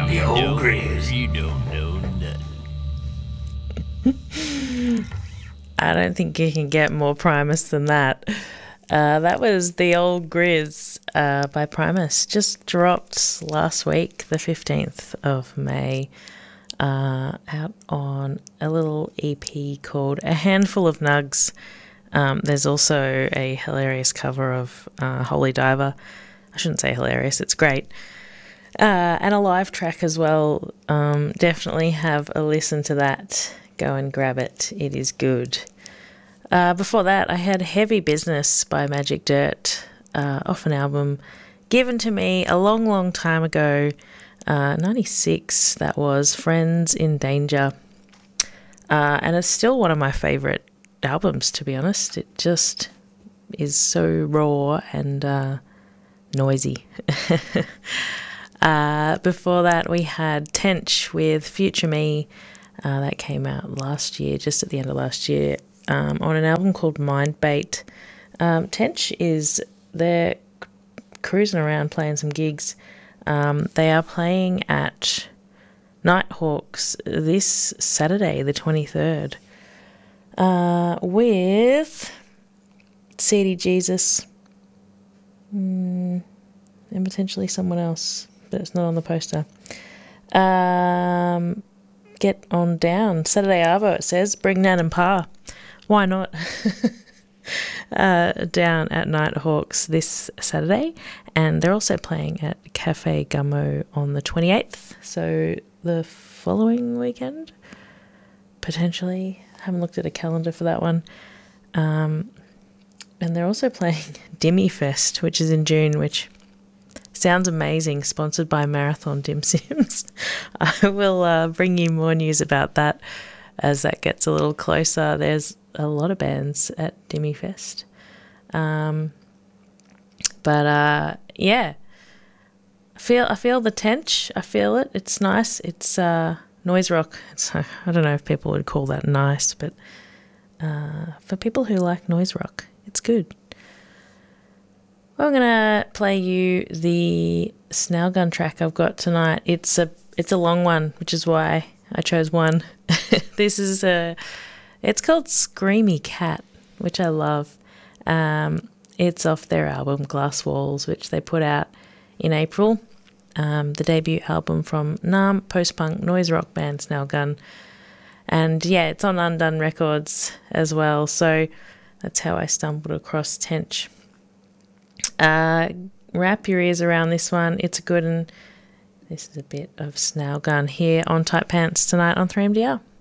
the old Grizz. You don't know nothing. I don't think you can get more Primus than that. That was The Old Grizz by Primus. Just dropped last week, the 15th of May, out on a little EP called A Handful of Nugs. There's also a hilarious cover of Holy Diver. I shouldn't say hilarious, it's great. And a live track as well. Definitely have a listen to that. Go and grab it. It is good. Before that, I had Heavy Business by Magic Dirt, off an album given to me a long, long time ago. 96, that was, Friends in Danger. And it's still one of my favourite albums, to be honest. It just is so raw and noisy. Before that, we had Tench with Future Me. That came out last year, just at the end of last year, on an album called Mind Bait. Tench they're cruising around playing some gigs. They are playing at Nighthawks this Saturday, the 23rd, with CD Jesus and potentially someone else, but it's not on the poster. Get on down. Saturday Arvo, it says. Bring Nan and Pa. Why not? Down at Nighthawks this Saturday. And they're also playing at Cafe Gummo on the 28th. So the following weekend, potentially. Haven't looked at a calendar for that one. And they're also playing Dimmy Fest, which is in June, which sounds amazing, sponsored by Marathon Dim Sims. I will bring you more news about that as that gets a little closer. There's a lot of bands at Dimmy Fest. Yeah. I feel the Tench. I feel it. It's nice. It's noise rock. I don't know if people would call that nice, but for people who like noise rock, it's good. Well, I'm going to play you the Snailgun track I've got tonight. It's a long one, which is why I chose one. It's called Screamy Cat, which I love. It's off their album Glass Walls, which they put out in April. The debut album from Naarm post-punk noise rock band Snailgun. And yeah, it's on Undone Records as well. So that's how I stumbled across Tench. Wrap your ears around this one. It's a good one. This is a bit of Snailgun here on Tight Pants tonight on 3MDR.